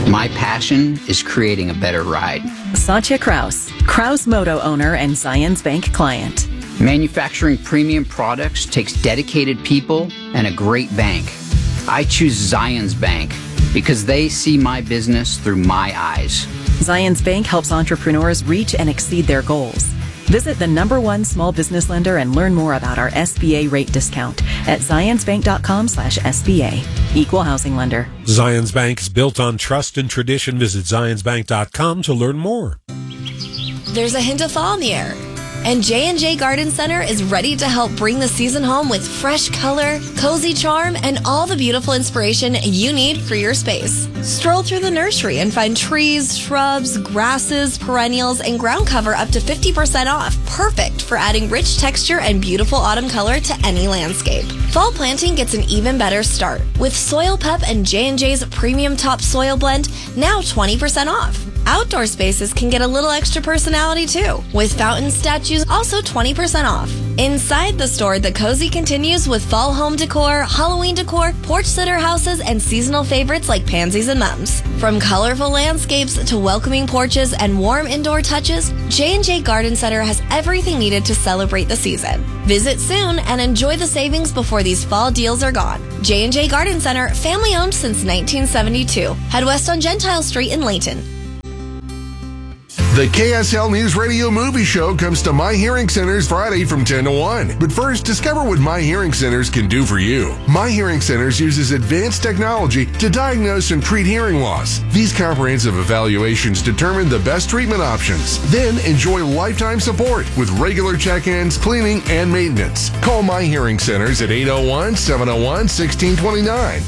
My passion is creating a better ride. Satya Kraus, Kraus Moto owner and Zions Bank client. Manufacturing premium products takes dedicated people and a great bank. I choose Zions Bank because they see my business through my eyes. Zions Bank helps entrepreneurs reach and exceed their goals. Visit the #1 small business lender and learn more about our SBA rate discount at zionsbank.com/SBA. Equal housing lender. Zions Bank is built on trust and tradition. Visit zionsbank.com to learn more. There's a hint of fall in the air, and J&J Garden Center is ready to help bring the season home with fresh color, cozy charm, and all the beautiful inspiration you need for your space. Stroll through the nursery and find trees, shrubs, grasses, perennials, and ground cover up to 50% off. Perfect for adding rich texture and beautiful autumn color to any landscape. Fall planting gets an even better start with Soil Pep and J&J's Premium Top Soil Blend, now 20% off. Outdoor spaces can get a little extra personality too, with fountain statues also 20% off. Inside the store, the cozy continues with fall home decor, Halloween decor, porch sitter houses, and seasonal favorites like pansies and mums. From colorful landscapes to welcoming porches and warm indoor touches, J&J Garden Center has everything needed to celebrate the season. Visit soon and enjoy the savings before these fall deals are gone. J&J Garden Center, family owned since 1972. Head west on Gentile Street in Layton. The KSL News Radio Movie Show comes to My Hearing Centers Friday from 10 to 1. But first, discover what My Hearing Centers can do for you. My Hearing Centers uses advanced technology to diagnose and treat hearing loss. These comprehensive evaluations determine the best treatment options. Then enjoy lifetime support with regular check-ins, cleaning, and maintenance. Call My Hearing Centers at 801-701-1629.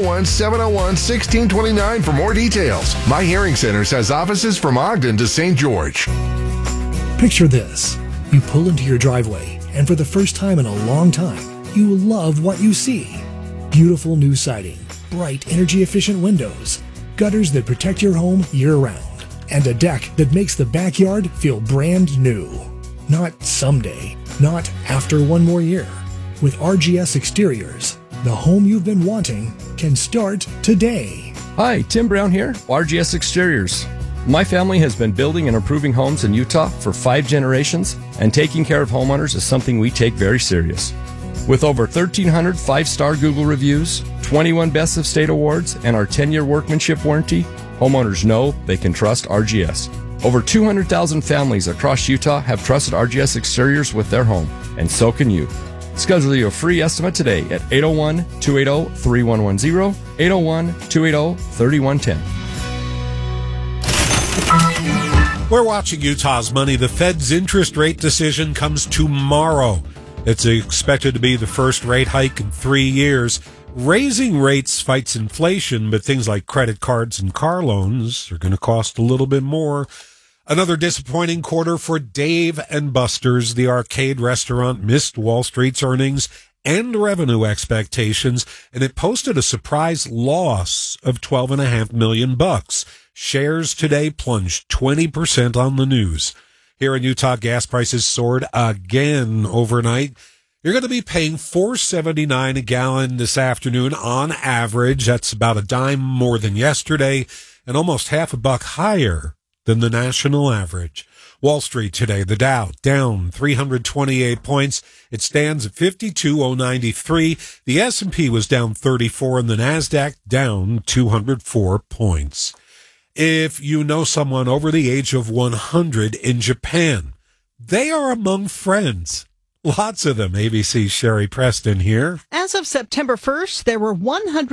801-701-1629 for more details. My Hearing Centers has offices from Ogden to St. George. Picture this. You pull into your driveway, and for the first time in a long time, you love what you see. Beautiful new siding, bright energy-efficient windows, gutters that protect your home year-round, and a deck that makes the backyard feel brand new. Not someday, not after one more year. With RGS Exteriors, the home you've been wanting can start today. Hi, Tim Brown here, RGS Exteriors. My family has been building and improving homes in Utah for 5 generations, and taking care of homeowners is something we take very serious. With over 1,300 5-star Google reviews, 21 Best of State awards, and our 10-year workmanship warranty, homeowners know they can trust RGS. Over 200,000 families across Utah have trusted RGS Exteriors with their home, and so can you. Schedule your free estimate today at 801-280-3110, 801-280-3110. We're watching Utah's money. The Fed's interest rate decision comes tomorrow. It's expected to be the first rate hike in 3 years. Raising rates fights inflation, but things like credit cards and car loans are going to cost a little bit more. Another disappointing quarter for Dave & Buster's. The arcade restaurant missed Wall Street's earnings and revenue expectations, and it posted a surprise loss of $12.5 million. Shares today plunged 20% on the news. Here in Utah, gas prices soared again overnight. You're going to be paying $4.79 a gallon this afternoon on average. That's about a dime more than yesterday and almost half a buck higher than the national average. Wall Street today, the Dow down 328 points. It stands at 52,093. The S&P was down 34 and the NASDAQ down 204 points. If you know someone over the age of 100 in Japan, they are among friends. Lots of them. ABC's Sherry Preston here. As of September 1st, there were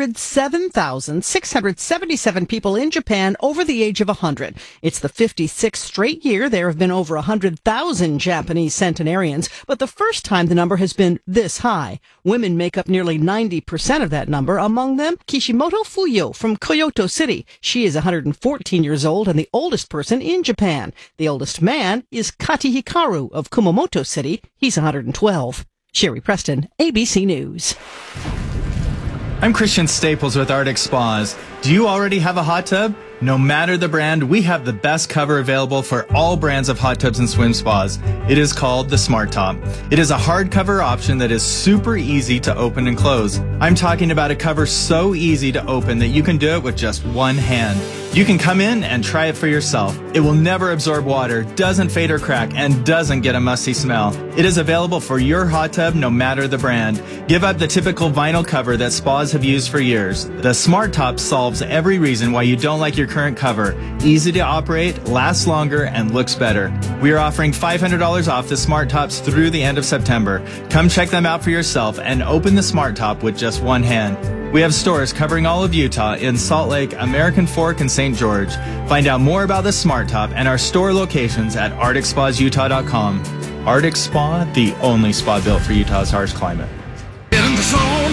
107,677 people in Japan over the age of 100. It's the 56th straight year there have been over 100,000 Japanese centenarians, but the first time the number has been this high. Women make up nearly 90% of that number, among them Kishimoto Fuyo from Kyoto City. She is 114 years old and the oldest person in Japan. The oldest man is Kati Hikaru of Kumamoto City. He's 112. Sherry Preston, ABC News. I'm Christian Staples with Arctic Spas. Do you already have a hot tub? No matter the brand, we have the best cover available for all brands of hot tubs and swim spas. It is called the Smart Top. It is a hardcover option that is super easy to open and close. I'm talking about a cover so easy to open that you can do it with just one hand. You can come in and try it for yourself. It will never absorb water, doesn't fade or crack, and doesn't get a musty smell. It is available for your hot tub no matter the brand. Give up the typical vinyl cover that spas have used for years. The Smart Top solves every reason why you don't like your current cover. Easy to operate, lasts longer, and looks better. We are offering $500 off the Smart Tops through the end of September. Come check them out for yourself and open the Smart Top with just one hand. We have stores covering all of Utah in Salt Lake, American Fork, and St. George. Find out more about the Smart Top and our store locations at ArcticSpasUtah.com. Arctic Spa, the only spa built for Utah's harsh climate. Get in the zone,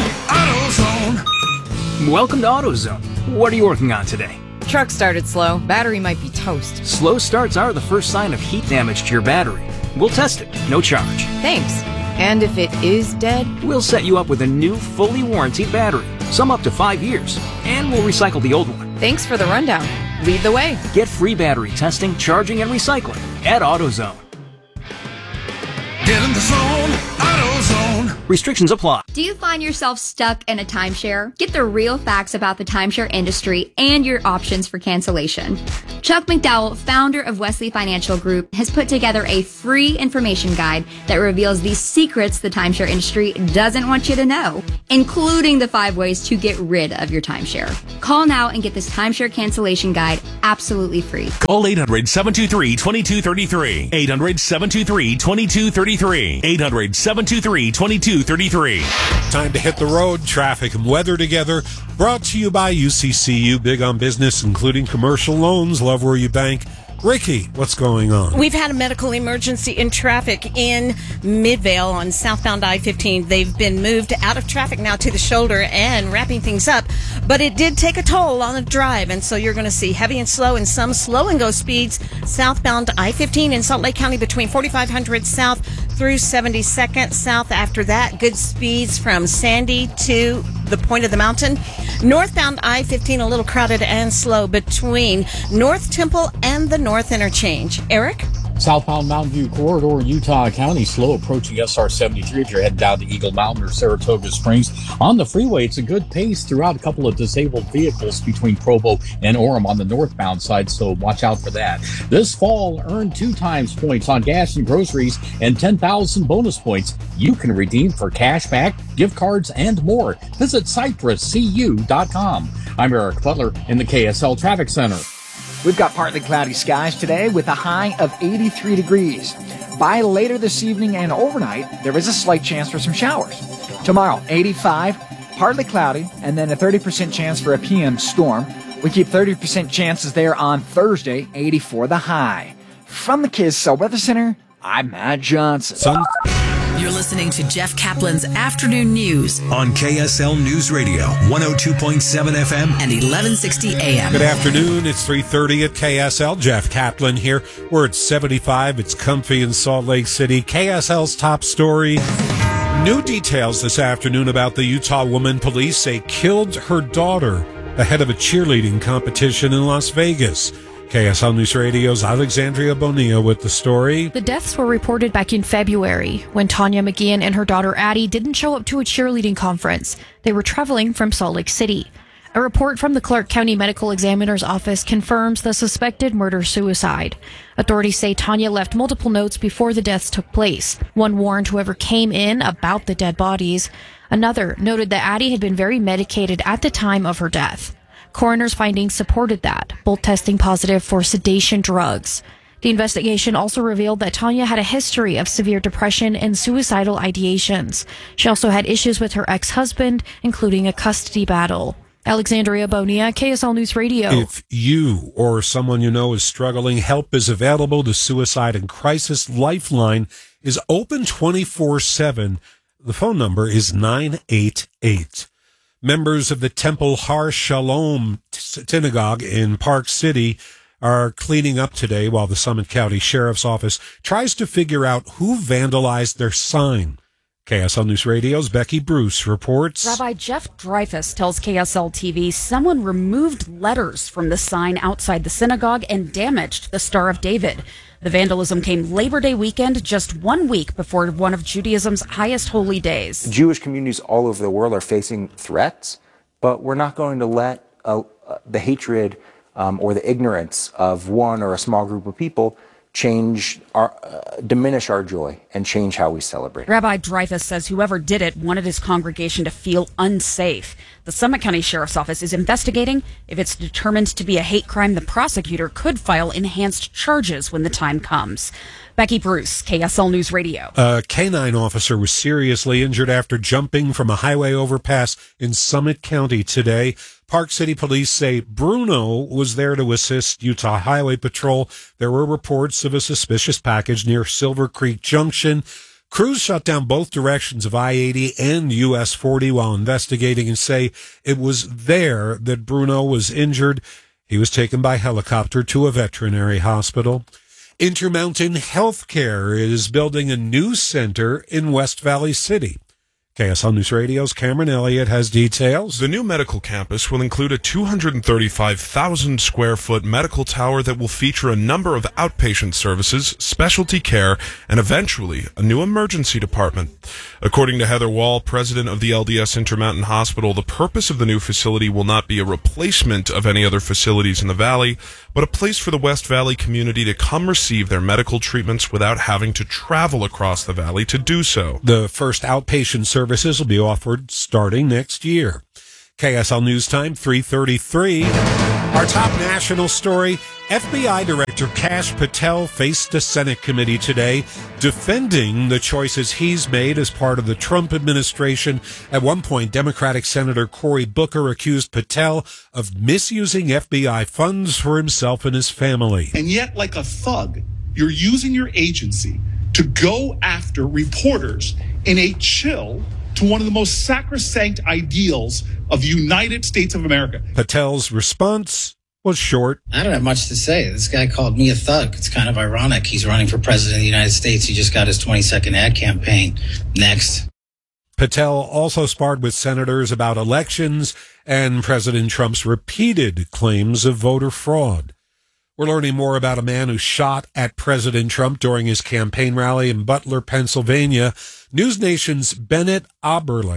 AutoZone. Welcome to AutoZone. What are you working on today? Truck started slow. Battery might be toast. Slow starts are the first sign of heat damage to your battery. We'll test it, no charge. Thanks. And if it is dead? We'll set you up with a new, fully warranted battery. Some up to 5 years. And we'll recycle the old one. Thanks for the rundown. Lead the way. Get free battery testing, charging, and recycling at AutoZone. Get in the zone, AutoZone. Restrictions apply. Do you find yourself stuck in a timeshare? Get the real facts about the timeshare industry and your options for cancellation. Chuck McDowell, founder of Wesley Financial Group, has put together a free information guide that reveals the secrets the timeshare industry doesn't want you to know, including the 5 ways to get rid of your timeshare. Call now and get this timeshare cancellation guide absolutely free. Call 800-723-2233. 800-723-2233. 800-723-2233. Time to hit the road. Traffic and weather together. Brought to you by UCCU. Big on business, including commercial loans. Love where you bank. Ricky, what's going on? We've had a medical emergency in traffic in Midvale on southbound I-15. They've been moved out of traffic now to the shoulder and wrapping things up. But it did take a toll on the drive, and so you're going to see heavy and slow and some slow and go speeds southbound I-15 in Salt Lake County between 4500 south through 72nd south. After that, good speeds from Sandy to the point of the mountain. Northbound I-15 a little crowded and slow between North Temple and the North Interchange. Eric? Southbound Mountain View Corridor, Utah County, slow approaching SR 73 if you're heading down to Eagle Mountain or Saratoga Springs. On the freeway, it's a good pace throughout. A couple of disabled vehicles between Provo and Orem on the northbound side, so watch out for that. This fall, earn 2 times points on gas and groceries and 10,000 bonus points you can redeem for cash back, gift cards, and more. Visit citruscu.com. I'm Eric Butler in the KSL Traffic Center. We've got partly cloudy skies today with a high of 83 degrees. By later this evening and overnight, there is a slight chance for some showers. Tomorrow, 85, partly cloudy, and then a 30% chance for a PM storm. We keep 30% chances there on Thursday, 84 the high. From the KSL Weather Center, I'm Matt Johnson. You're listening to Jeff Kaplan's Afternoon News on KSL News Radio, 102.7 FM and 1160 AM. Good afternoon. It's 3:30 at KSL. Jeff Kaplan here. We're at 75. It's comfy in Salt Lake City. KSL's top story. New details this afternoon about the Utah woman police say killed her daughter ahead of a cheerleading competition in Las Vegas. KSL News Radio's Alexandria Bonilla with the story. The deaths were reported back in February when Tanya McGeehan and her daughter Addie didn't show up to a cheerleading conference. They were traveling from Salt Lake City. A report from the Clark County Medical Examiner's Office confirms the suspected murder-suicide. Authorities say Tanya left multiple notes before the deaths took place. One warned whoever came in about the dead bodies. Another noted that Addie had been very medicated at the time of her death. Coroner's findings supported that, both testing positive for sedation drugs. The investigation also revealed that Tanya had a history of severe depression and suicidal ideations. She also had issues with her ex-husband, including a custody battle. Alexandria Bonilla, KSL News Radio. If you or someone you know is struggling, help is available. The Suicide and Crisis Lifeline is open 24/7. The phone number is 988. Members of the Temple Har Shalom Synagogue in Park City are cleaning up today while the Summit County Sheriff's Office tries to figure out who vandalized their sign. KSL News Radio's Becky Bruce reports. Rabbi Jeff Dreyfus tells KSL TV someone removed letters from the sign outside the synagogue and damaged the Star of David. The vandalism came Labor Day weekend, just 1 week before one of Judaism's highest holy days. Jewish communities all over the world are facing threats, but we're not going to let the hatred or the ignorance of one or a small group of people diminish our joy and change how we celebrate. Rabbi Dreyfus says whoever did it wanted his congregation to feel unsafe. The Summit County Sheriff's Office is investigating. If it's determined to be a hate crime, the prosecutor could file enhanced charges when the time comes. Becky Bruce, KSL News Radio. A canine officer was seriously injured after jumping from a highway overpass in Summit County today. Park City Police say Bruno was there to assist Utah Highway Patrol. There were reports of a suspicious package near Silver Creek Junction. Crews shut down both directions of I-80 and US 40 while investigating and say it was there that Bruno was injured. He was taken by helicopter to a veterinary hospital. Intermountain Healthcare is building a new center in West Valley City. KSL News Radio's Cameron Elliott has details. The new medical campus will include a 235,000 square foot medical tower that will feature a number of outpatient services, specialty care, and eventually a new emergency department. According to Heather Wall, president of the LDS Intermountain Hospital, the purpose of the new facility will not be a replacement of any other facilities in the valley, but a place for the West Valley community to come receive their medical treatments without having to travel across the valley to do so. The first outpatient services will be offered starting next year. KSL News Time, 3:33. Our top national story, FBI Director Kash Patel faced a Senate committee today defending the choices he's made as part of the Trump administration. At one point, Democratic Senator Cory Booker accused Patel of misusing FBI funds for himself and his family. And yet, like a thug, you're using your agency to go after reporters in a chill to one of the most sacrosanct ideals of the United States of America. Patel's response was short. I don't have much to say. This guy called me a thug. It's kind of ironic. He's running for president of the United States. He just got his 22nd ad campaign. Next. Patel also sparred with senators about elections and President Trump's repeated claims of voter fraud. We're learning more about a man who shot at President Trump during his campaign rally in Butler, Pennsylvania. News Nation's Bennett Aberle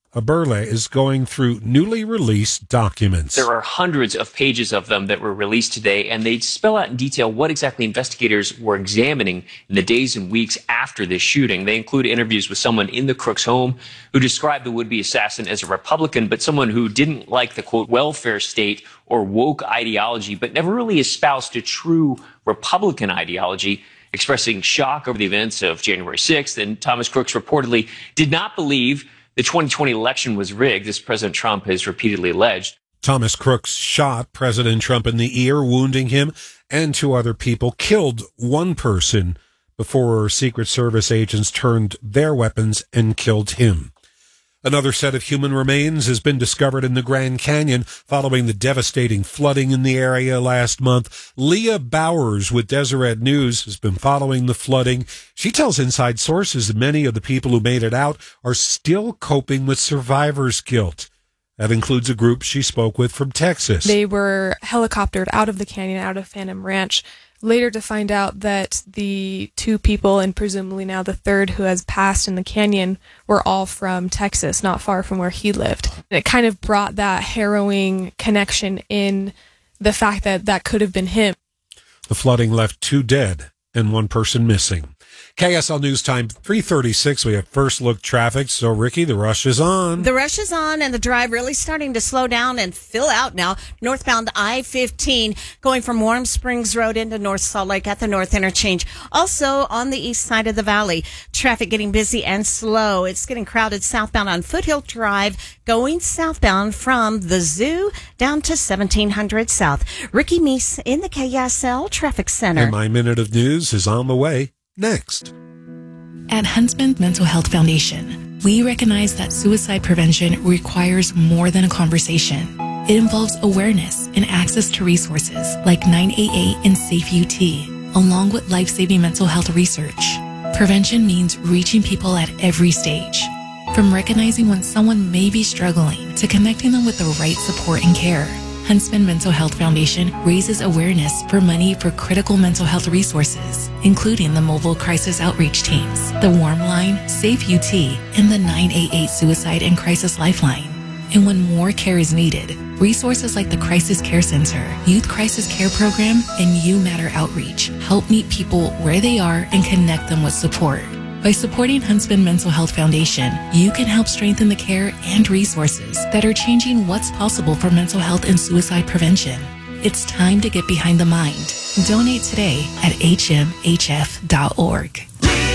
is going through newly released documents. There are hundreds of pages of them that were released today, and they spell out in detail what exactly investigators were examining in the days and weeks after this shooting. They include interviews with someone in the Crooks home who described the would-be assassin as a Republican, but someone who didn't like the, quote, welfare state or woke ideology, but never really espoused a true Republican ideology, expressing shock over the events of January 6th. And Thomas Crooks reportedly did not believe the 2020 election was rigged, as President Trump has repeatedly alleged. Thomas Crooks shot President Trump in the ear, wounding him and two other people, killed one person before Secret Service agents turned their weapons and killed him. Another set of human remains has been discovered in the Grand Canyon following the devastating flooding in the area last month. Leah Bowers with Deseret News has been following the flooding. She tells Inside Sources that many of the people who made it out are still coping with survivor's guilt. That includes a group she spoke with from Texas. They were helicoptered out of the canyon, out of Phantom Ranch, later to find out that the two people, and presumably now the third who has passed in the canyon, were all from Texas, not far from where he lived. It kind of brought that harrowing connection in the fact that that could have been him. The flooding left 2 dead and 1 person missing. KSL News Time, 3:36. We have first look traffic. So, Ricky, the rush is on. The rush is on, and the drive really starting to slow down and fill out now. Northbound I-15 going from Warm Springs Road into North Salt Lake at the North Interchange. Also on the east side of the valley, traffic getting busy and slow. It's getting crowded southbound on Foothill Drive, going southbound from the zoo down to 1700 South. Ricky Meese in the KSL Traffic Center. And my minute of news is on the way. Next. At Huntsman Mental Health Foundation, we recognize that suicide prevention requires more than a conversation. It involves awareness and access to resources like 988 and Safe UT, along with life-saving mental health research. Prevention means reaching people at every stage, from recognizing when someone may be struggling to connecting them with the right support and care. Huntsman Mental Health Foundation raises awareness for money for critical mental health resources, including the mobile crisis outreach teams, the Warm Line, Safe UT, and the 988 Suicide and Crisis Lifeline. And when more care is needed, resources like the Crisis Care Center, Youth Crisis Care Program, and You Matter Outreach help meet people where they are and connect them with support. By supporting Huntsman Mental Health Foundation, you can help strengthen the care and resources that are changing what's possible for mental health and suicide prevention. It's time to get behind the mind. Donate today at hmhf.org.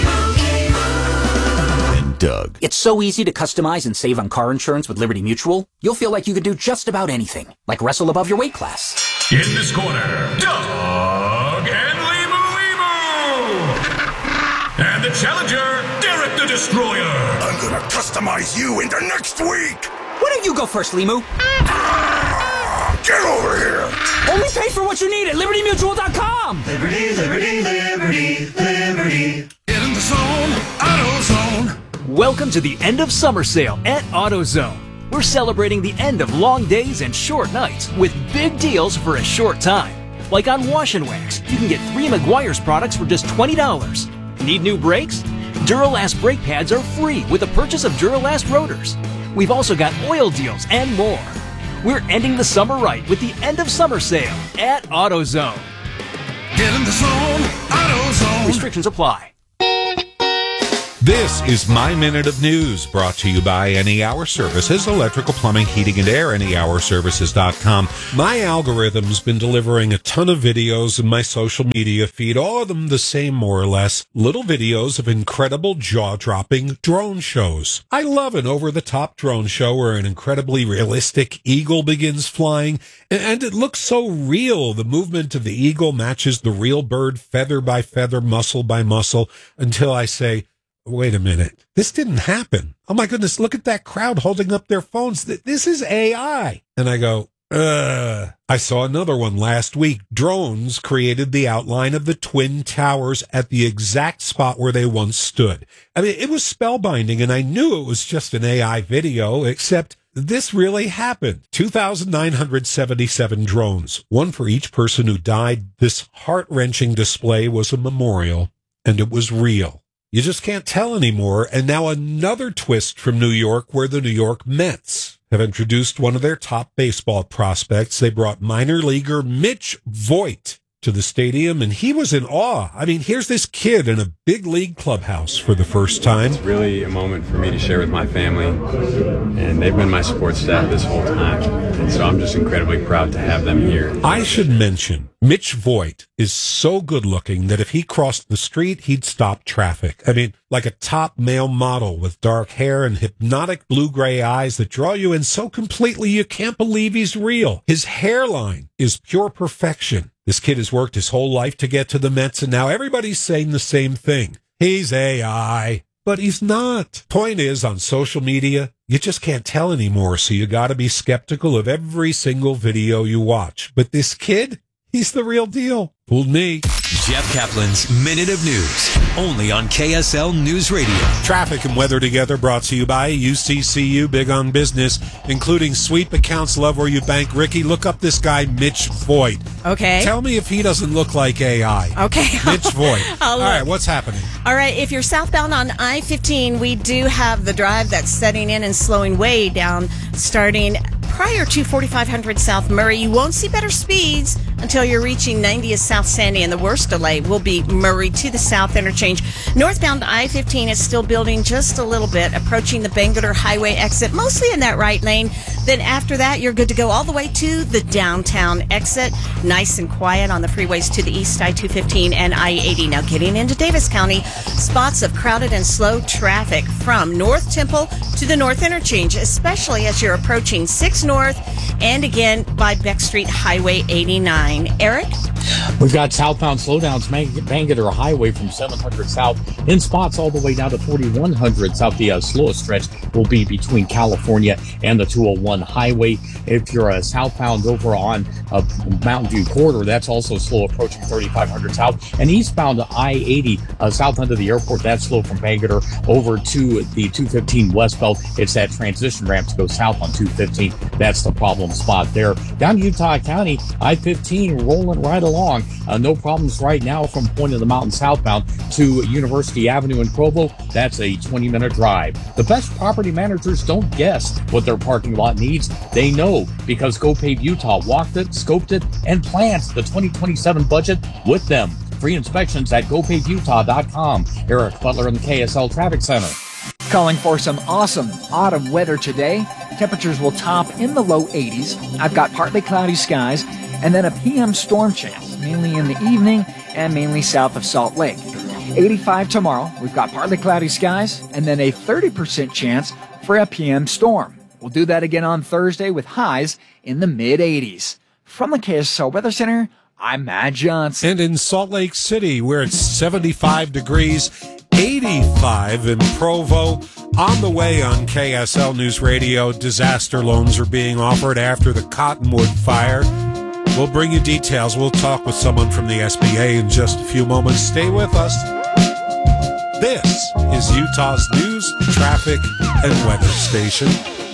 Doug. It's so easy to customize and save on car insurance with Liberty Mutual. You'll feel like you could do just about anything, like wrestle above your weight class. In this corner, Doug and Limu. And the challenger, Derek the Destroyer. I'm gonna customize you into next week. Why don't you go first, Limu? Get over here. Only pay for what you need at LibertyMutual.com. Liberty, liberty, liberty, liberty. Get in the zone, AutoZone. Welcome to the end of summer sale at AutoZone. We're celebrating the end of long days and short nights with big deals for a short time. Like on Wash and Wax, you can get 3 Meguiar's products for just $20. Need new brakes? Duralast brake pads are free with the purchase of Duralast rotors. We've also got oil deals and more. We're ending the summer right with the end of summer sale at AutoZone. Get in the zone, AutoZone. Restrictions apply. This is My Minute of News, brought to you by Any Hour Services, electrical, plumbing, heating, and air, anyhourservices.com. My algorithm's been delivering a ton of videos in my social media feed, all of them the same more or less, little videos of incredible jaw-dropping drone shows. I love an over-the-top drone show where an incredibly realistic eagle begins flying, and it looks so real. The movement of the eagle matches the real bird feather by feather, muscle by muscle, until I say, wait a minute, this didn't happen. Oh my goodness, look at that crowd holding up their phones. This is AI. And I go, I saw another one last week. Drones created the outline of the Twin Towers at the exact spot where they once stood. I mean, it was spellbinding, and I knew it was just an AI video, except this really happened. 2,977 drones, one for each person who died. This heart-wrenching display was a memorial, and it was real. You just can't tell anymore. And now another twist from New York, where the New York Mets have introduced one of their top baseball prospects. They brought minor leaguer Mitch Voigt to the stadium, and he was in awe. I mean, here's this kid in a big league clubhouse for the first time. It's really a moment for me to share with my family, and they've been my support staff this whole time, and so I'm just incredibly proud to have them here. I should mention, Mitch Voigt is so good looking that if he crossed the street, he'd stop traffic. I mean, like a top male model with dark hair and hypnotic blue-gray eyes that draw you in so completely you can't believe he's real. His hairline is pure perfection. This kid has worked his whole life to get to the Mets, and now everybody's saying the same thing. He's AI. But he's not. Point is, on social media, you just can't tell anymore, so you gotta be skeptical of every single video you watch. But this kid, he's the real deal. Fooled me. Jeff Kaplan's Minute of News, only on KSL News Radio. Traffic and weather together, brought to you by UCCU, big on business, including sweep accounts, love where you bank. Ricky, look up this guy, Mitch Voigt. Okay. Tell me if he doesn't look like AI. Okay. Mitch Voigt. All right, what's happening? All right, if you're southbound on I-15, we do have the drive that's setting in and slowing way down, starting prior to 4500 South Murray. You won't see better speeds until you're reaching 90th South Sandy, and the worst delay will be Murray to the south interchange. Northbound I-15 is still building just a little bit, approaching the Bangor Highway exit, mostly in that right lane. Then after that, you're good to go all the way to the downtown exit. Nice and quiet on the freeways to the east, I-215 and I-80. Now getting into Davis County, spots of crowded and slow traffic from North Temple to the north interchange, especially as you're approaching 6 North and again by Beck Street Highway 89. Eric? We've got southbound slowdowns, Bangor Highway from 700 south in spots all the way down to 4100 south. The slowest stretch will be between California and the 201 highway. If you're southbound over on Mountain View corridor, that's also slow approaching 3500 south. And eastbound I-80 south under the airport, that's slow from Bangor over to the 215 westbound. It's that transition ramp to go south on 215. That's the problem spot there. Down Utah County, I-15 rolling right along along. No problems right now from Point of the Mountain southbound to University Avenue in Provo. That's a 20-minute drive. The best property managers don't guess what their parking lot needs. They know, because GoPave Utah walked it, scoped it, and plans the 2027 budget with them. Free inspections at GoPaveUtah.com. Eric Butler in the KSL Traffic Center. Calling for some awesome autumn weather today. Temperatures will top in the low 80s. I've got partly cloudy skies and then a PM storm chance, mainly in the evening and mainly south of Salt Lake. 85 tomorrow. We've got partly cloudy skies and then a 30% chance for a PM storm. We'll do that again on Thursday with highs in the mid-80s. From the KSL Weather Center, I'm Matt Johnson. And in Salt Lake City, where it's 75 degrees, 85 in Provo. On the way on KSL News Radio, disaster loans are being offered after the Cottonwood fire. We'll bring you details. We'll talk with someone from the SBA in just a few moments. Stay with us. This is Utah's news, traffic, and weather station.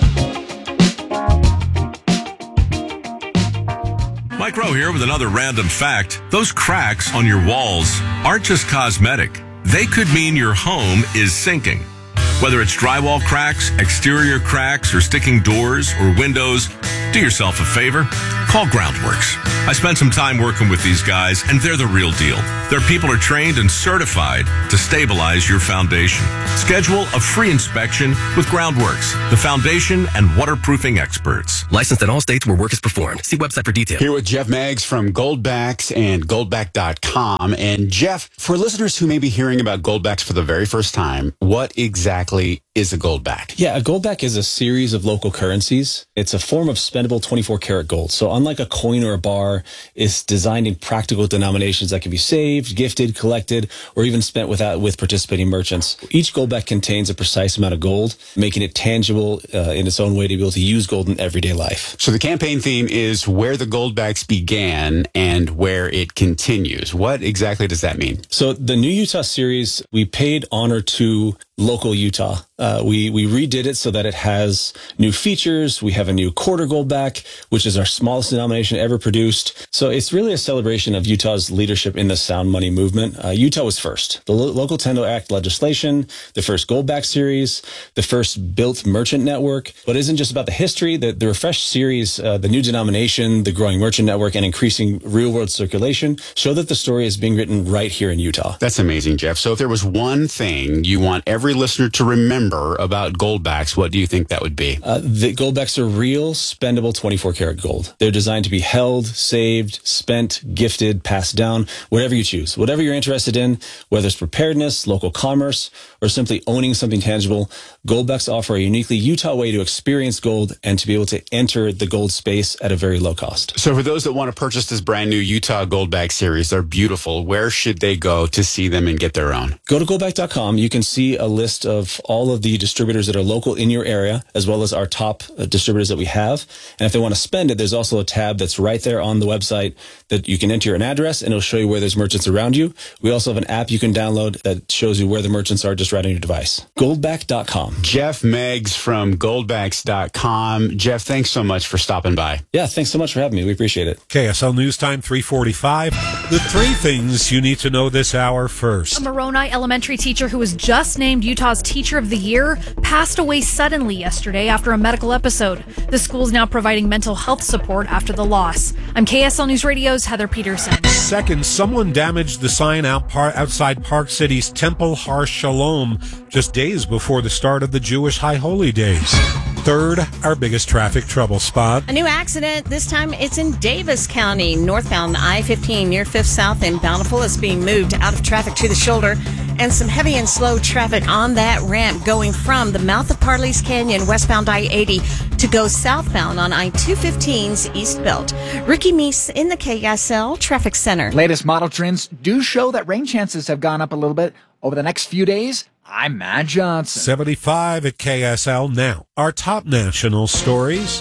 Mike Rowe here with another random fact. Those cracks on your walls aren't just cosmetic. They could mean your home is sinking. Whether it's drywall cracks, exterior cracks, or sticking doors or windows, do yourself a favor. Call Groundworks. I spent some time working with these guys, and they're the real deal. Their people are trained and certified to stabilize your foundation. Schedule a free inspection with Groundworks, the foundation and waterproofing experts. Licensed in all states where work is performed. See website for details. Here with Jeff Meggs from Goldbacks and Goldback.com. And Jeff, for listeners who may be hearing about Goldbacks for the very first time, what exactly is a Goldback? Yeah, a Goldback is a series of local currencies. It's a form of spendable 24-karat gold. So unlike a coin or a bar, it's designed in practical denominations that can be saved, gifted, collected, or even spent with participating merchants. Each Goldback contains a precise amount of gold, making it tangible in its own way to be able to use gold in everyday life. So the campaign theme is where the Goldbacks began and where it continues. What exactly does that mean? So the New Utah series, we paid honor to local Utah. We redid it so that it has new features. We have a new quarter Goldback, which is our smallest denomination ever produced. So it's really a celebration of Utah's leadership in the sound money movement. Utah was first. The Local Tendo Act legislation, the first Goldback series, the first built merchant network. But it isn't just about the history. The refreshed series, the new denomination, the growing merchant network, and increasing real-world circulation show that the story is being written right here in Utah. That's amazing, Jeff. So if there was one thing you want every listener to remember about Goldbacks, what do you think that would be? The Goldbacks are real, spendable 24-karat gold. They're designed to be held, saved, spent, gifted, passed down, whatever you choose. Whatever you're interested in, whether it's preparedness, local commerce, or simply owning something tangible, Goldbacks offer a uniquely Utah way to experience gold and to be able to enter the gold space at a very low cost. So for those that want to purchase this brand new Utah Goldback series, they're beautiful. Where should they go to see them and get their own? Go to Goldback.com. You can see a list of all of the distributors that are local in your area, as well as our top distributors that we have. And if they want to spend it, there's also a tab that's right there on the website that you can enter an address and it'll show you where there's merchants around you. We also have an app you can download that shows you where the merchants are just right on your device. Goldback.com. Jeff Meggs from Goldbacks.com. Jeff, thanks so much for stopping by. Yeah, thanks so much for having me. We appreciate it. KSL News Time 3:45. The three things you need to know this hour first. A Moroni elementary teacher who was just named Utah's Teacher of the Year passed away suddenly yesterday after a medical episode. The school is now providing mental health support after the loss. I'm KSL News Radio's Heather Peterson. Second, someone damaged the sign outside Park City's Temple Har Shalom just days before the start of the Jewish High Holy Days. Third, our biggest traffic trouble spot. A new accident. This time it's in Davis County. Northbound I-15 near 5th South in Bountiful is being moved out of traffic to the shoulder. And some heavy and slow traffic on that ramp going from the mouth of Parley's Canyon, westbound I-80, to go southbound on I-215's East Belt. Ricky Meese in the KSL Traffic Center. Latest model trends do show that rain chances have gone up a little bit over the next few days. I'm Matt Johnson. 75 at KSL now. Our top national stories.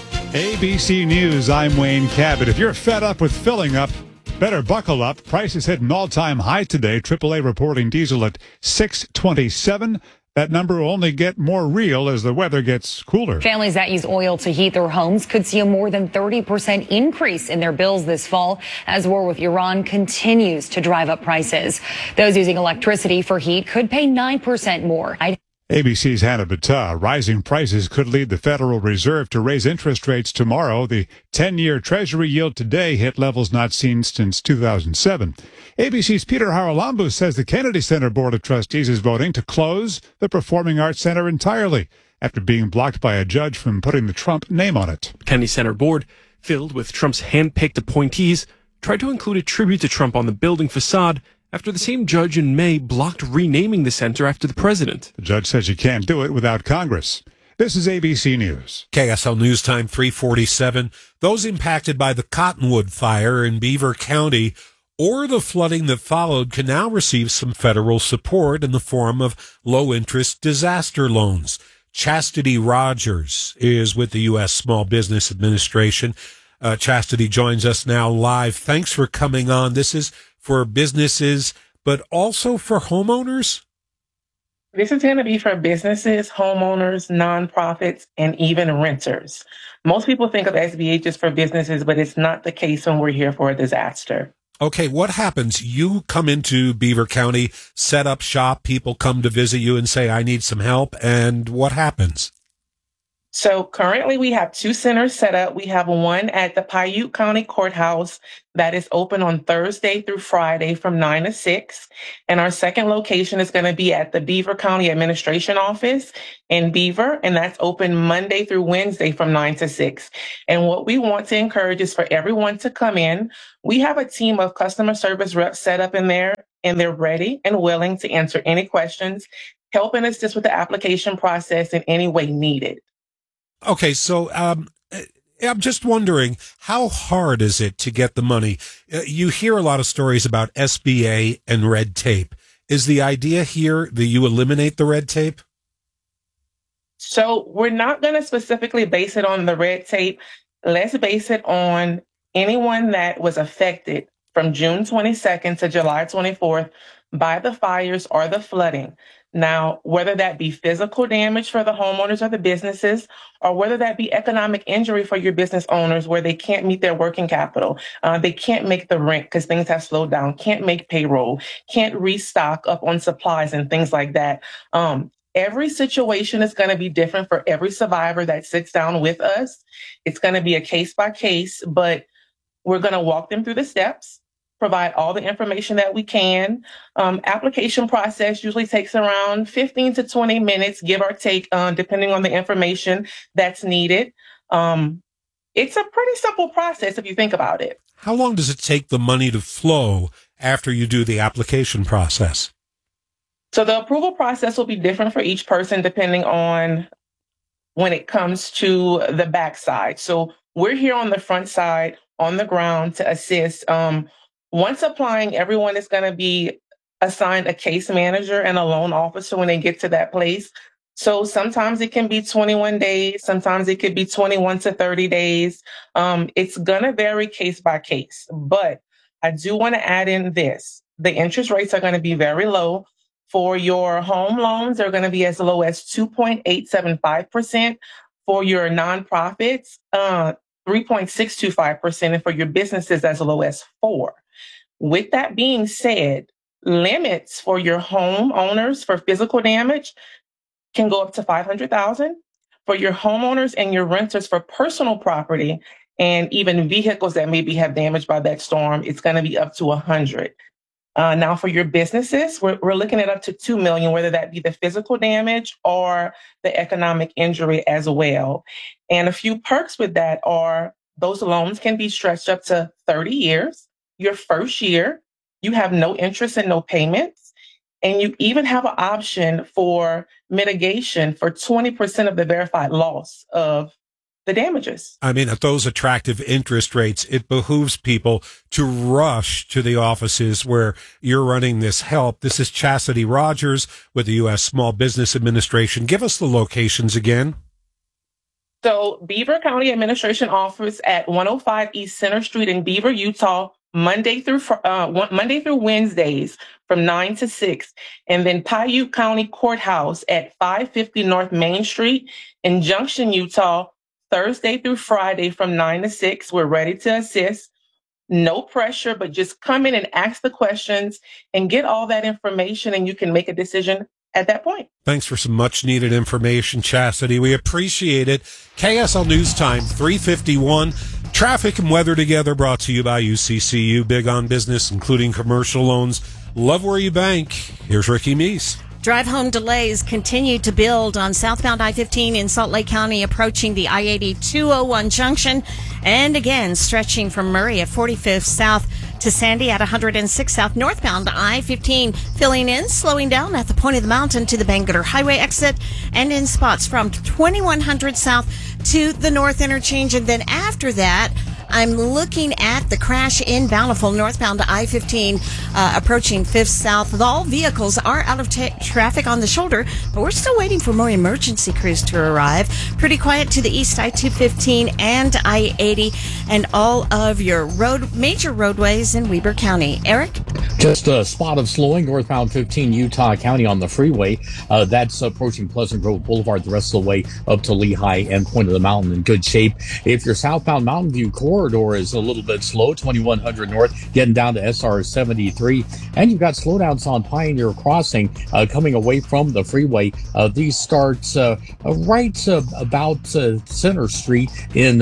ABC News, I'm Wayne Cabot. If you're fed up with filling up, better buckle up. Prices hit an all-time high today. AAA reporting diesel at $6.27. That number will only get more real as the weather gets cooler. Families that use oil to heat their homes could see a more than 30% increase in their bills this fall as war with Iran continues to drive up prices. Those using electricity for heat could pay 9% more. ABC's Hannah Battah. Rising prices could lead the Federal Reserve to raise interest rates tomorrow. The 10-year Treasury yield today hit levels not seen since 2007. ABC's Peter Haralambou says the Kennedy Center Board of Trustees is voting to close the Performing Arts Center entirely after being blocked by a judge from putting the Trump name on it. Kennedy Center Board, filled with Trump's hand-picked appointees, tried to include a tribute to Trump on the building facade after the same judge in May blocked renaming the center after the president. The judge says you can't do it without Congress. This is ABC News. KSL News Time 347. Those impacted by the Cottonwood fire in Beaver County or the flooding that followed can now receive some federal support in the form of low-interest disaster loans. Chastity Rogers is with the U.S. Small Business Administration. Chastity joins us now live. Thanks for coming on. This is for businesses, but also for homeowners? This is going to be for businesses, homeowners, nonprofits, and even renters. Most people think of SBA just for businesses, but it's not the case when we're here for a disaster. Okay, what happens? You come into Beaver County, set up shop, people come to visit you and say, I need some help, and what happens? So currently we have 2 centers set up. We have one at the Piute County Courthouse that is open on Thursday through Friday from 9 to 6. And our second location is going to be at the Beaver County Administration Office in Beaver, and that's open Monday through Wednesday from 9 to 6. And what we want to encourage is for everyone to come in. We have a team of customer service reps set up in there, and they're ready and willing to answer any questions, helping us just with the application process in any way needed. Okay, so I'm just wondering, how hard is it to get the money? You hear a lot of stories about SBA and red tape. Is the idea here that you eliminate the red tape? So we're not going to specifically base it on the red tape. Let's base it on anyone that was affected from June 22nd to July 24th by the fires or the flooding. Now, whether that be physical damage for the homeowners or the businesses, or whether that be economic injury for your business owners where they can't meet their working capital, they can't make the rent because things have slowed down, can't make payroll, can't restock up on supplies and things like that. Every situation is going to be different for every survivor that sits down with us. It's going to be a case by case, but we're going to walk them through the steps, provide all the information that we can. Application process usually takes around 15 to 20 minutes, give or take, depending on the information that's needed. It's a pretty simple process if you think about it. How long does it take the money to flow after you do the application process? So the approval process will be different for each person depending on when it comes to the backside. So we're here on the front side, on the ground to assist. Once applying, everyone is going to be assigned a case manager and a loan officer when they get to that place. So sometimes it can be 21 days. Sometimes it could be 21 to 30 days. It's going to vary case by case. But I do want to add in this. The interest rates are going to be very low. For your home loans, they're going to be as low as 2.875%. For your nonprofits, 3.625%. And for your businesses, as low as 4%. With that being said, limits for your homeowners for physical damage can go up to $500,000. For your homeowners and your renters for personal property and even vehicles that maybe have damaged by that storm, it's going to be up to $100,000. Now, for your businesses, we're looking at up to $2 million, whether that be the physical damage or the economic injury as well. And a few perks with that are those loans can be stretched up to 30 years. Your first year, you have no interest and no payments. And you even have an option for mitigation for 20% of the verified loss of the damages. I mean, at those attractive interest rates, it behooves people to rush to the offices where you're running this help. This is Chastity Rogers with the U.S. Small Business Administration. Give us the locations again. So Beaver County Administration Office at 105 East Center Street in Beaver, Utah, Monday through Wednesdays from 9 to 6. And then Paiute County Courthouse at 550 North Main Street in Junction, Utah, Thursday through Friday from 9 to 6. We're ready to assist. No pressure, but just come in and ask the questions and get all that information, and you can make a decision at that point. Thanks for some much needed information, Chastity. We appreciate it. KSL News Time, 3:51. Traffic and weather together, brought to you by UCCU. Big on business, including commercial loans. Love where you bank. Here's Ricky Meese. Drive home delays continue to build on southbound I-15 in Salt Lake County, approaching the I-80 201 junction, and again stretching from Murray at 45th South to Sandy at 106 South. Northbound I-15 filling in, slowing down at the point of the mountain to the Bangerter Highway exit, and in spots from 2100 South to the North Interchange. And then after that, I'm looking at the crash in Bountiful, northbound I-15, approaching 5th South. All vehicles are out of traffic on the shoulder, but we're still waiting for more emergency crews to arrive. Pretty quiet to the east, I-215 and I-80, and all of your major roadways in Weber County. Eric? Just a spot of slowing northbound 15 Utah County on the freeway. That's approaching Pleasant Grove Boulevard the rest of the way up to Lehigh and Point of the Mountain in good shape. If your southbound Mountain View corridor is a little bit slow, 2100 north, getting down to SR 73. And you've got slowdowns on Pioneer Crossing coming away from the freeway. These start right about Center Street in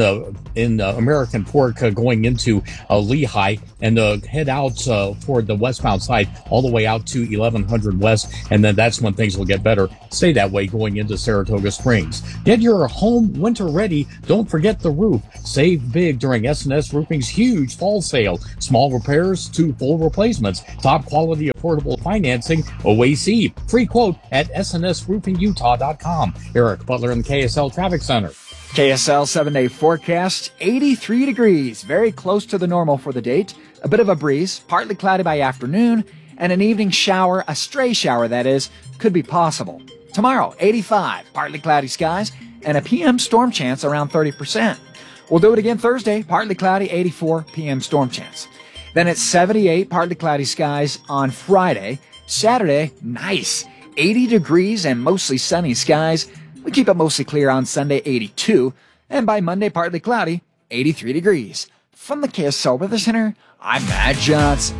American Fork going into Lehigh, and head out toward the westbound side all the way out to 1100 West. And then that's when things will get better. Stay that way going into Saratoga Springs. Get your home winter ready. Don't forget the roof. Save big during S&S Roofing's huge fall sale. Small repairs to full replacements. Top quality affordable financing. OAC. Free quote at snsroofingutah.com. Eric Butler in the KSL Traffic Center. KSL 7-day forecast, 83 degrees, very close to the normal for the date. A bit of a breeze, partly cloudy by afternoon, and an evening shower, a stray shower that is, could be possible. Tomorrow, 85, partly cloudy skies, and a PM storm chance around 30%. We'll do it again Thursday, partly cloudy, 84 PM storm chance. Then it's 78, partly cloudy skies on Friday. Saturday, nice, 80 degrees and mostly sunny skies. We keep it mostly clear on Sunday, 82. And by Monday, partly cloudy, 83 degrees. From the KSL Weather Center, I'm Matt Johnson.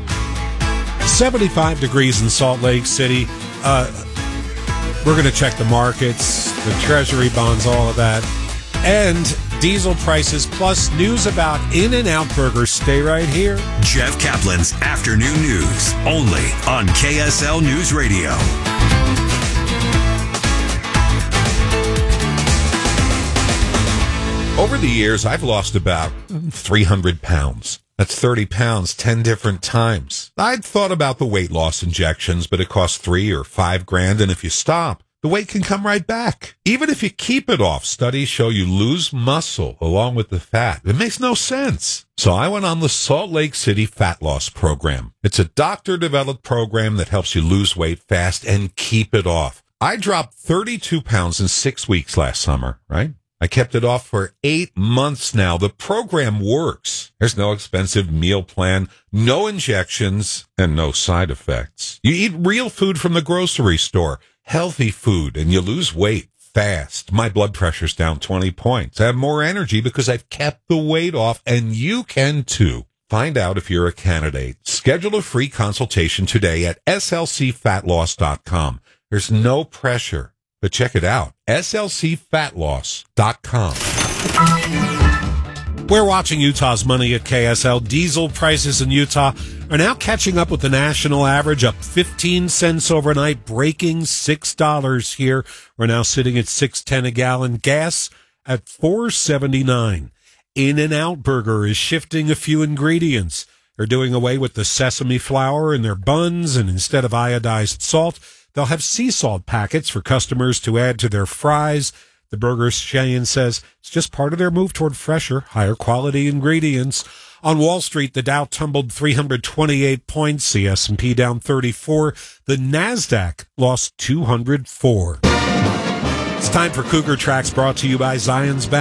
75 degrees in Salt Lake City. We're going to check the markets, the treasury bonds, all of that. And diesel prices, plus news about In-N-Out Burger. Stay right here. Jeff Kaplan's Afternoon News, only on KSL News Radio. Over the years, I've lost about 300 pounds. That's 30 pounds 10 different times. I'd thought about the weight loss injections, but it costs $3 or $5,000, and if you stop, the weight can come right back. Even if you keep it off, studies show you lose muscle along with the fat. It makes no sense. So I went on the Salt Lake City Fat Loss Program. It's a doctor-developed program that helps you lose weight fast and keep it off. I dropped 32 pounds in 6 weeks last summer, right? I kept it off for 8 months now. The program works. There's no expensive meal plan, no injections, and no side effects. You eat real food from the grocery store, healthy food, and you lose weight fast. My blood pressure's down 20 points. I have more energy because I've kept the weight off, and you can too. Find out if you're a candidate. Schedule a free consultation today at slcfatloss.com. There's no pressure. But check it out, slcfatloss.com. We're watching Utah's money at KSL. Diesel prices in Utah are now catching up with the national average, up 15 cents overnight, breaking $6 here. We're now sitting at $6.10 a gallon. Gas at $4.79. In-N-Out Burger is shifting a few ingredients. They're doing away with the sesame flour in their buns, and instead of iodized salt, they'll have sea salt packets for customers to add to their fries. The burger's chain says it's just part of their move toward fresher, higher quality ingredients. On Wall Street, the Dow tumbled 328 points, the S&P down 34, the NASDAQ lost 204. It's time for Cougar Tracks, brought to you by Zions Bank.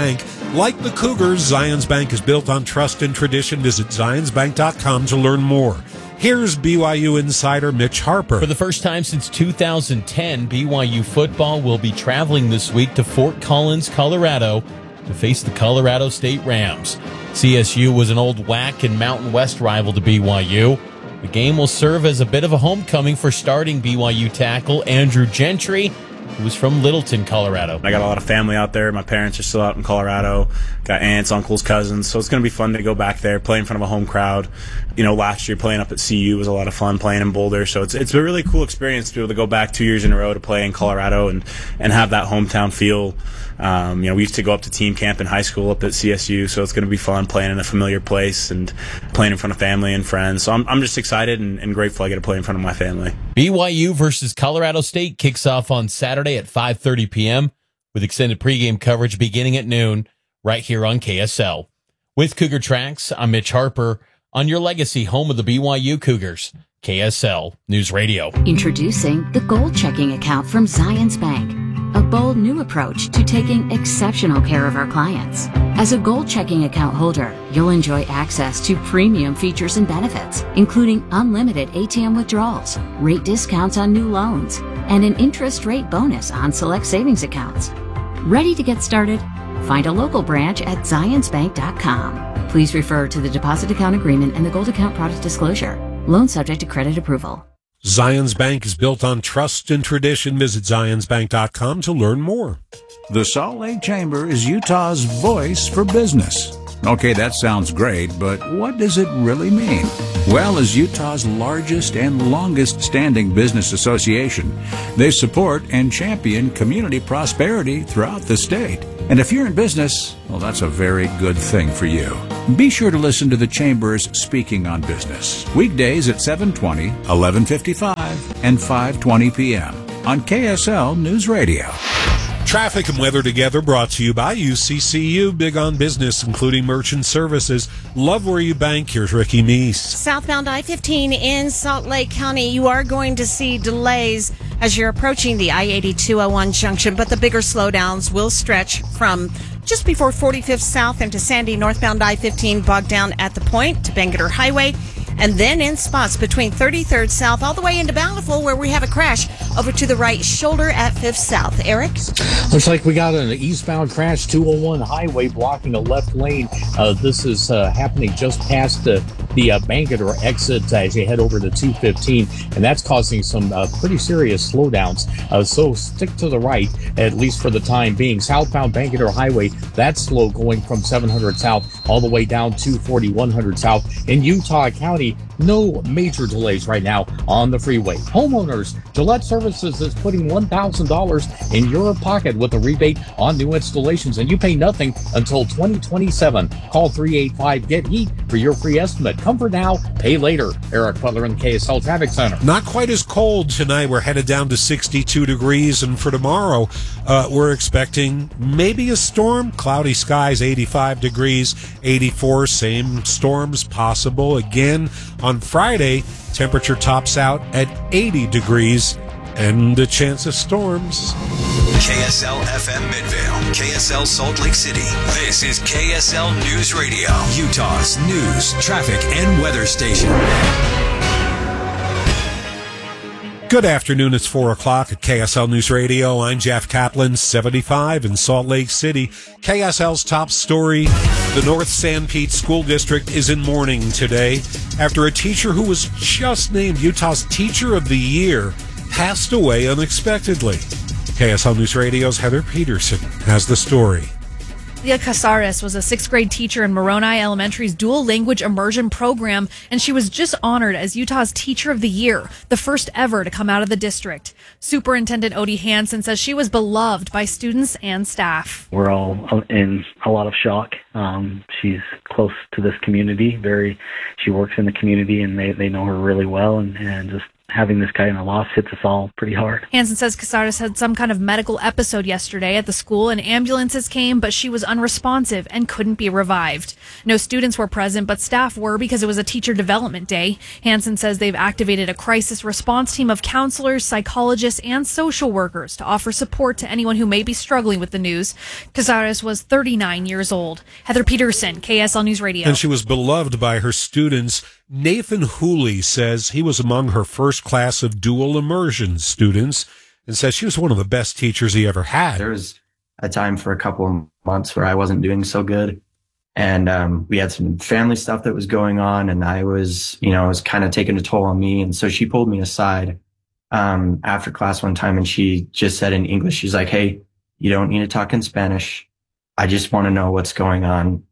Like the Cougars, Zions Bank is built on trust and tradition. Visit zionsbank.com to learn more. Here's BYU insider Mitch Harper. For the first time since 2010, BYU football will be traveling this week to Fort Collins, Colorado, to face the Colorado State Rams. CSU was an old WAC and Mountain West rival to BYU. The game will serve as a bit of a homecoming for starting BYU tackle Andrew Gentry, who was from Littleton, Colorado. I got a lot of family out there. My parents are still out in Colorado. Got aunts, uncles, cousins. So it's going to be fun to go back there, play in front of a home crowd. You know, last year playing up at CU was a lot of fun, playing in Boulder. So it's a really cool experience to be able to go back 2 years in a row to play in Colorado and have that hometown feel. You know, we used to go up to team camp in high school up at CSU, so it's going to be fun playing in a familiar place and playing in front of family and friends. So I'm just excited and grateful I get to play in front of my family. BYU versus Colorado State kicks off on Saturday at 5:30 p.m. with extended pregame coverage beginning at noon right here on KSL. With Cougar Tracks, I'm Mitch Harper on your legacy home of the BYU Cougars, KSL News Radio. Introducing the Gold Checking Account from Zions Bank, a bold new approach to taking exceptional care of our clients. As a Gold Checking Account holder, you'll enjoy access to premium features and benefits, including unlimited ATM withdrawals, rate discounts on new loans, and an interest rate bonus on select savings accounts. Ready to get started? Find a local branch at zionsbank.com. Please refer to the deposit account agreement and the Gold Account product disclosure. Loan subject to credit approval. Zions Bank is built on trust and tradition. Visit zionsbank.com to learn more. The Salt Lake Chamber is Utah's voice for business. Okay, that sounds great, but what does it really mean? Well, as Utah's largest and longest standing business association, they support and champion community prosperity throughout the state. And if you're in business, well, that's a very good thing for you. Be sure to listen to the Chamber's Speaking on Business, weekdays at 7:20, 11:55, and 5:20 p.m. on KSL News Radio. Traffic and weather together brought to you by UCCU, big on business, including merchant services. Love where you bank. Here's Ricky Meese. Southbound I-15 in Salt Lake County, you are going to see delays as you're approaching the I-8201 junction, but the bigger slowdowns will stretch from just before 45th South into Sandy, northbound I-15 bogged down at the point to Bangerter Highway, and then in spots between 33rd South all the way into Bountiful where we have a crash over to the right shoulder at 5th South. Eric? Looks like we got an eastbound crash, 201 highway blocking a left lane. This is happening just past the Bangerter exit as you head over to 215, and that's causing some pretty serious slowdowns. So stick to the right, at least for the time being. Southbound Bangerter Highway, that's slow going from 700 South all the way down to 4100 South. In Utah County, no major delays right now on the freeway. Homeowners, Gillette Services is putting $1,000 in your pocket with a rebate on new installations, and you pay nothing until 2027. Call 385-GET-HEAT for your free estimate. Comfort now, pay later. Eric Butler in the KSL Traffic Center. Not quite as cold tonight. We're headed down to 62 degrees, and for tomorrow, we're expecting maybe a storm. Cloudy skies, 85 degrees, 84. Same storms possible again. On Friday, temperature tops out at 80 degrees and a chance of storms. KSL FM Midvale, KSL Salt Lake City. This is KSL News Radio, Utah's news, traffic, and weather station. Good afternoon. It's 4 o'clock at KSL News Radio. I'm Jeff Kaplan, 75 in Salt Lake City. KSL's top story. The North San Pete School District is in mourning today after a teacher who was just named Utah's Teacher of the Year passed away unexpectedly. KSL News Radio's Heather Peterson has the story. Leah Casares was a sixth grade teacher in Moroni Elementary's dual language immersion program, and she was just honored as Utah's Teacher of the Year, the first ever to come out of the district. Superintendent Odie Hansen says she was beloved by students and staff. We're all in a lot of shock. She's close to this community. She works in the community, and they know her really well, and just having this kind of loss hits us all pretty hard. Hansen says Casares had some kind of medical episode yesterday at the school, and ambulances came, but she was unresponsive and couldn't be revived. No students were present, but staff were because it was a teacher development day. Hansen says they've activated a crisis response team of counselors, psychologists, and social workers to offer support to anyone who may be struggling with the news. Casares was 39 years old. Heather Peterson, KSL News Radio. And she was beloved by her students. Nathan Hooley says he was among her first class of dual immersion students and says she was one of the best teachers he ever had. There was a time for a couple of months where I wasn't doing so good. And we had some family stuff that was going on, and I was kind of taking a toll on me. And so she pulled me aside after class one time, and she just said in English, she's like, "Hey, you don't need to talk in Spanish. I just want to know what's going on.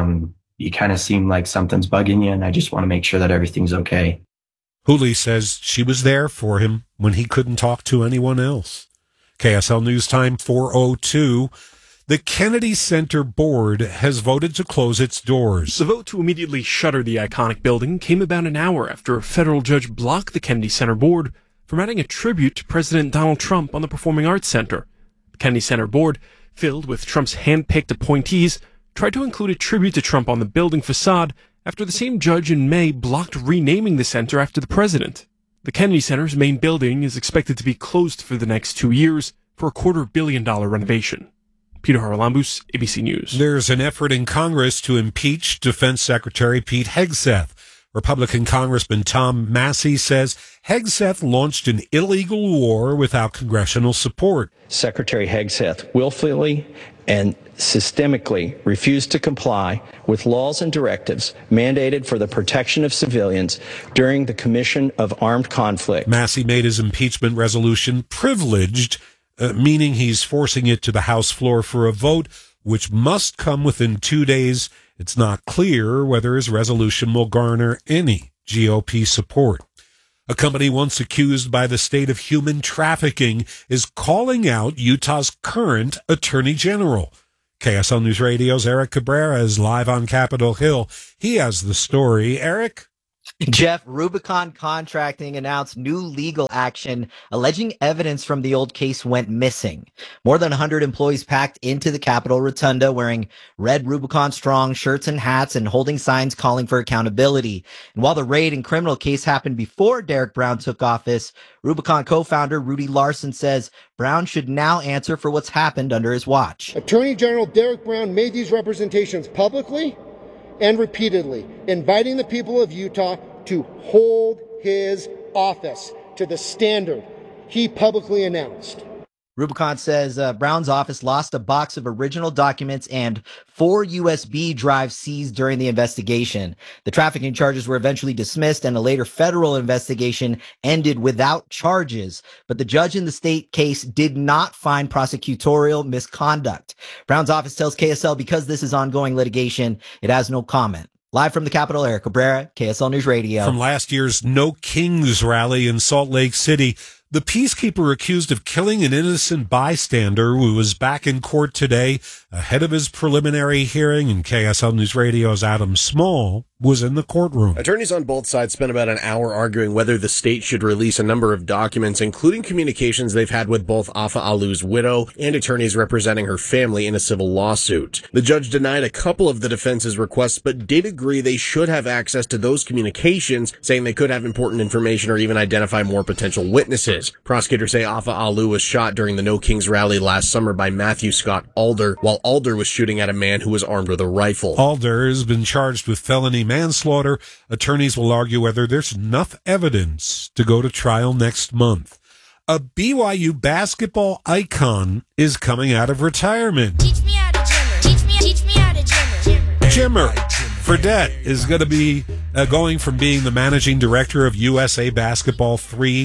You kind of seem like something's bugging you, and I just want to make sure that everything's okay." Hooley says she was there for him when he couldn't talk to anyone else. KSL News Time 4:02. The Kennedy Center Board has voted to close its doors. The vote to immediately shutter the iconic building came about an hour after a federal judge blocked the Kennedy Center Board from adding a tribute to President Donald Trump on the Performing Arts Center. The Kennedy Center Board, filled with Trump's hand-picked appointees, tried to include a tribute to Trump on the building facade after the same judge in May blocked renaming the center after the president. The Kennedy Center's main building is expected to be closed for the next 2 years for a $250 million renovation. Peter Haralambous, ABC News. There's an effort in Congress to impeach Defense Secretary Pete Hegseth. Republican Congressman Tom Massey says Hegseth launched an illegal war without congressional support. Secretary Hegseth willfully and systemically refused to comply with laws and directives mandated for the protection of civilians during the commission of armed conflict. Massey made his impeachment resolution privileged, meaning he's forcing it to the House floor for a vote, which must come within 2 days. It's not clear whether his resolution will garner any GOP support. A company once accused by the state of human trafficking is calling out Utah's current attorney general. KSL News Radio's Eric Cabrera is live on Capitol Hill. He has the story. Eric? Jeff, Rubicon Contracting announced new legal action alleging evidence from the old case went missing. More than 100 employees packed into the Capitol Rotunda wearing red Rubicon Strong shirts and hats and holding signs calling for accountability. And while the raid and criminal case happened before Derek Brown took office, Rubicon co-founder Rudy Larson says Brown should now answer for what's happened under his watch. Attorney General Derek Brown made these representations publicly and repeatedly, inviting the people of Utah to hold his office to the standard he publicly announced. Rubicon says Brown's office lost a box of original documents and 4 USB drives seized during the investigation. The trafficking charges were eventually dismissed, and a later federal investigation ended without charges. But the judge in the state case did not find prosecutorial misconduct. Brown's office tells KSL because this is ongoing litigation, it has no comment. Live from the Capitol, Eric Cabrera, KSL News Radio. From last year's No Kings rally in Salt Lake City, the peacekeeper accused of killing an innocent bystander who was back in court today ahead of his preliminary hearing, and KSL News Radio's Adam Small was in the courtroom. Attorneys on both sides spent about an hour arguing whether the state should release a number of documents, including communications they've had with both Afa Alu's widow and attorneys representing her family in a civil lawsuit. The judge denied a couple of the defense's requests, but did agree they should have access to those communications, saying they could have important information or even identify more potential witnesses. Prosecutors say Afa Alu was shot during the No Kings rally last summer by Matthew Scott Alder, while Alder was shooting at a man who was armed with a rifle. Alder has been charged with felony manslaughter. Attorneys will argue whether there's enough evidence to go to trial next month. A BYU basketball icon is coming out of retirement. Teach me how to jimmer. Teach me how to jimmer. Jimmer Fredette is going to be going from being the managing director of USA Basketball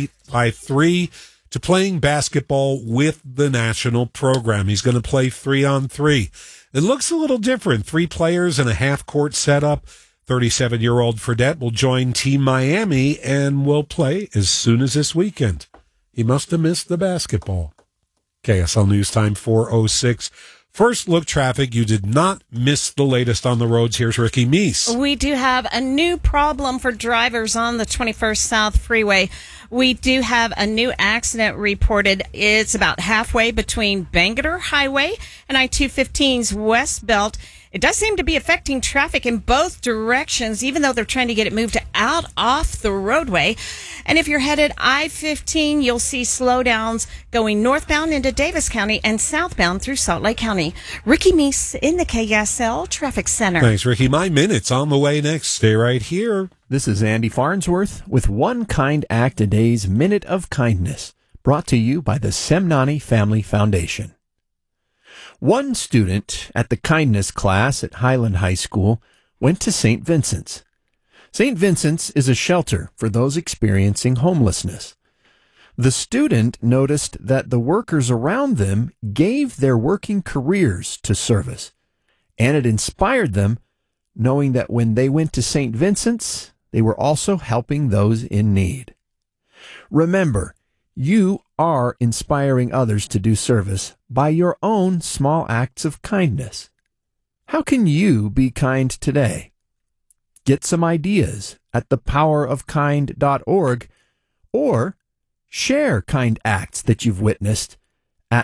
3x3 to playing basketball with the national program. He's going to play 3-on-3. It looks a little different. 3 players in a half-court setup. 37-year-old Fredette will join Team Miami and will play as soon as this weekend. He must have missed the basketball. KSL News Time 4:06. First look traffic. You did not miss the latest on the roads. Here's Ricky Meese. We do have a new problem for drivers on the 21st South Freeway. We do have a new accident reported. It's about halfway between Bangerter Highway and I-215's West Belt. It does seem to be affecting traffic in both directions, even though they're trying to get it moved out off the roadway. And if you're headed I-15, you'll see slowdowns going northbound into Davis County and southbound through Salt Lake County. Ricky Meese in the KSL Traffic Center. Thanks, Ricky. My Minute's on the way next. Stay right here. This is Andy Farnsworth with One Kind Act a Day's Minute of Kindness, brought to you by the Semnani Family Foundation. One student at the kindness class at Highland High School went to St. Vincent's. St. Vincent's is a shelter for those experiencing homelessness. The student noticed that the workers around them gave their working careers to service, and it inspired them, knowing that when they went to St. Vincent's, they were also helping those in need. Remember, you are inspiring others to do service by your own small acts of kindness. How can you be kind today? Get some ideas at thepowerofkind.org or share kind acts that you've witnessed at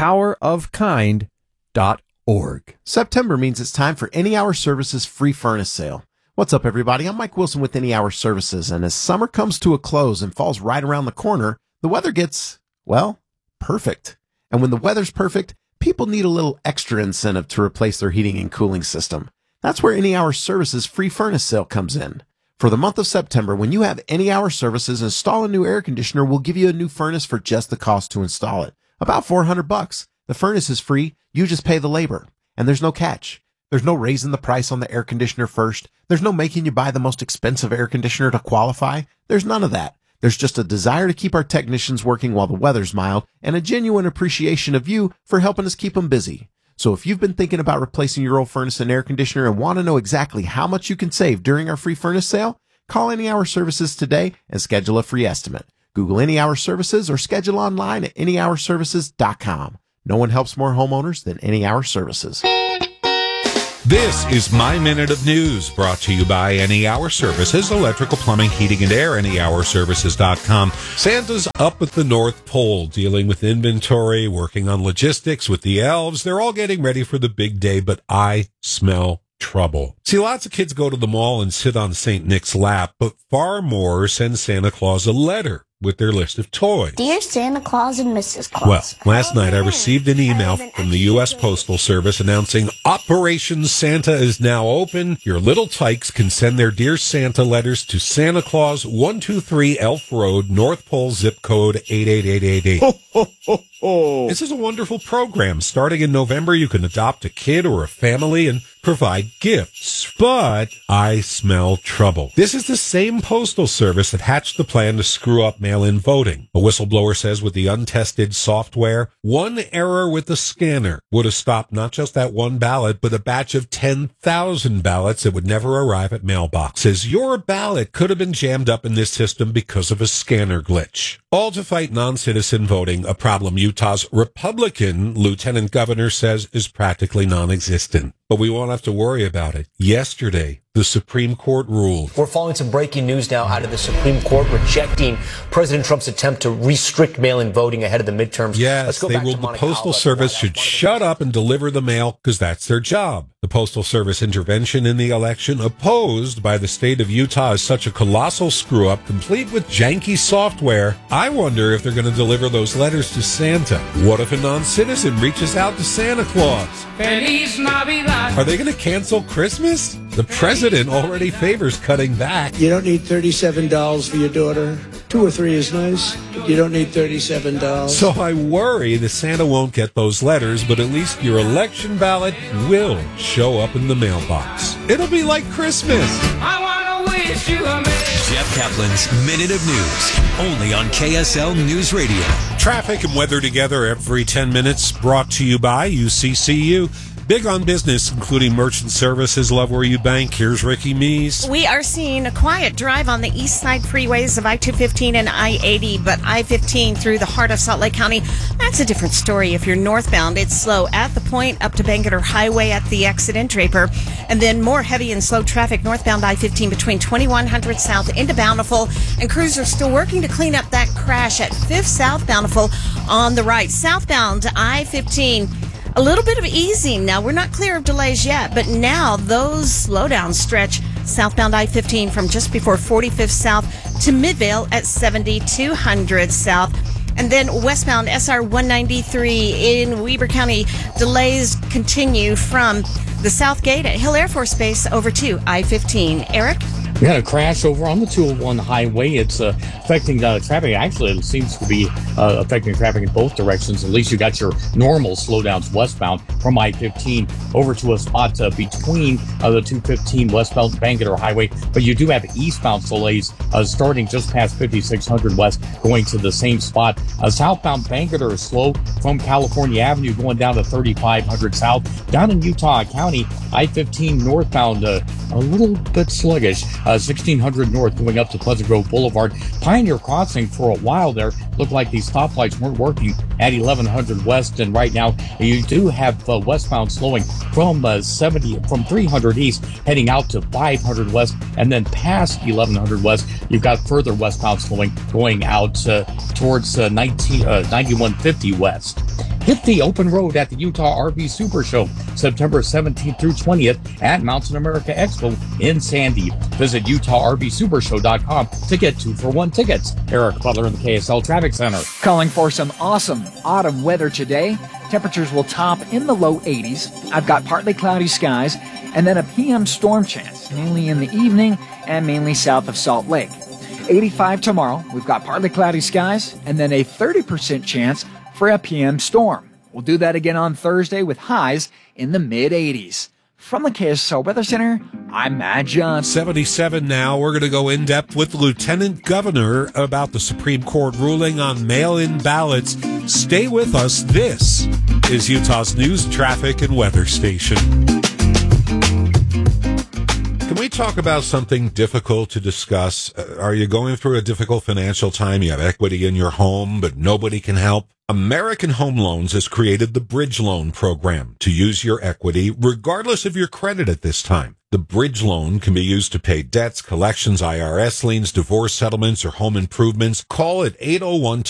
thepowerofkind.org. September means it's time for Any Hour Services free furnace sale. What's up, everybody? I'm Mike Wilson with Any Hour Services, and as summer comes to a close and falls right around the corner, the weather gets, well, perfect. And when the weather's perfect, people need a little extra incentive to replace their heating and cooling system. That's where Any Hour Services free furnace sale comes in. For the month of September, when you have Any Hour Services install a new air conditioner, we'll give you a new furnace for just the cost to install it. About $400. The furnace is free. You just pay the labor. And there's no catch. There's no raising the price on the air conditioner first. There's no making you buy the most expensive air conditioner to qualify. There's none of that. There's just a desire to keep our technicians working while the weather's mild and a genuine appreciation of you for helping us keep them busy. So if you've been thinking about replacing your old furnace and air conditioner and want to know exactly how much you can save during our free furnace sale, call Any Hour Services today and schedule a free estimate. Google Any Hour Services or schedule online at anyhourservices.com. No one helps more homeowners than Any Hour Services. This is My Minute of News, brought to you by Any Hour Services, electrical, plumbing, heating, and air, anyhourservices.com. Santa's up at the North Pole, dealing with inventory, working on logistics with the elves. They're all getting ready for the big day, but I smell trouble. See, lots of kids go to the mall and sit on St. Nick's lap, but far more send Santa Claus a letter with their list of toys. Dear Santa Claus and Mrs. Claus. Well, last night I received an email from the U.S. Postal Service announcing Operation Santa is now open. Your little tykes can send their Dear Santa letters to Santa Claus, 123 Elf Road, North Pole, zip code 88888. Ho, ho, ho, ho. This is a wonderful program. Starting in November, you can adopt a kid or a family and provide gifts. But I smell trouble. This is the same Postal Service that hatched the plan to screw up mail-in voting. A whistleblower says with the untested software, one error with the scanner would have stopped not just that one ballot, but a batch of 10,000 ballots that would never arrive at mailboxes. Your ballot could have been jammed up in this system because of a scanner glitch. All to fight non-citizen voting, a problem Utah's Republican lieutenant governor says is practically non-existent. But we won't have to worry about it. Yesterday, the Supreme Court ruled. We're following some breaking news now out of the Supreme Court rejecting President Trump's attempt to restrict mail-in voting ahead of the midterms. Yes, they ruled the Postal Service should shut up and deliver the mail because that's their job. The Postal Service intervention in the election, opposed by the state of Utah as such a colossal screw-up, complete with janky software. I wonder if they're going to deliver those letters to Santa. What if a non-citizen reaches out to Santa Claus? Are they going to cancel Christmas? The president already favors cutting back. You don't need $37 for your daughter. 2 or 3 is nice, but you don't need $37. So I worry that Santa won't get those letters, but at least your election ballot will show up in the mailbox. It'll be like Christmas. I want to wish you a Jeff Kaplan's Minute of News, only on KSL News Radio. Traffic and weather together every 10 minutes, brought to you by UCCU. Big on business, including merchant services. Love where you bank. Here's Ricky Mees. We are seeing a quiet drive on the east side freeways of I-215 and I-80, but I-15 through the heart of Salt Lake County, that's a different story. If you're northbound, it's slow at the point up to Bangerter Highway at the exit in Draper, and then more heavy and slow traffic northbound I-15 between 2100 South into Bountiful, and crews are still working to clean up that crash at 5th South Bountiful on the right. Southbound I-15, a little bit of easing. Now, we're not clear of delays yet, but now those slowdowns stretch southbound I-15 from just before 45th South to Midvale at 7200 South. And then westbound SR 193 in Weber County, delays continue from the South Gate at Hill Air Force Base over to I-15. Eric? We had a crash over on the 201 highway. It's affecting traffic. Actually, it seems to be affecting traffic in both directions. At least you got your normal slowdowns westbound from I-15 over to a spot between the 215 westbound Bangerter Highway. But you do have eastbound delays starting just past 5600 west, going to the same spot. Southbound Bangerter is slow from California Avenue going down to 3500 south. Down in Utah County, I-15 northbound a little bit sluggish. 1600 north going up to Pleasant Grove Boulevard. Pioneer Crossing for a while there looked like these stoplights weren't working at 1100 west, and right now you do have westbound slowing from 300 east heading out to 500 west, and then past 1100 west you've got further westbound slowing going out towards 9150 west. Hit the open road at the Utah RV Super Show, September 17th through 20th at Mountain America Expo in Sandy. Visit UtahRVSupershow.com to get 2-for-1 tickets. Eric Butler in the KSL Traffic Center. Calling for some awesome autumn weather today. Temperatures will top in the low 80s. I've got partly cloudy skies and then a PM storm chance, mainly in the evening and mainly south of Salt Lake. 85 tomorrow. We've got partly cloudy skies and then a 30% chance for a PM storm. We'll do that again on Thursday with highs in the mid-80s. From the KSL Weather Center, I'm Matt John. 77 now. We're going to go in depth with Lieutenant Governor about the Supreme Court ruling on mail-in ballots. Stay with us. This is Utah's news, traffic, and weather station. Can we talk about something difficult to discuss? Are you going through a difficult financial time? You have equity in your home, but nobody can help? American Home Loans has created the Bridge Loan Program to use your equity regardless of your credit at this time. The Bridge Loan can be used to pay debts, collections, IRS liens, divorce settlements, or home improvements. Call at 801